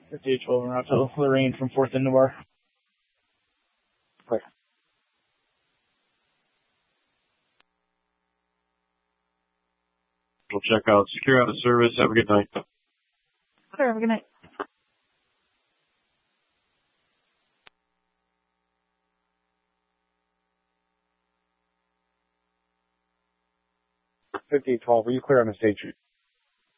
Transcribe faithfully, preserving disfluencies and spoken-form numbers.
fifty-eight twelve, route to Lorraine from fourth and Noir. Clear. We'll check out. Secure out of service. Have a good night. Clear, have a good night. fifty twelve, were you clear on the stage?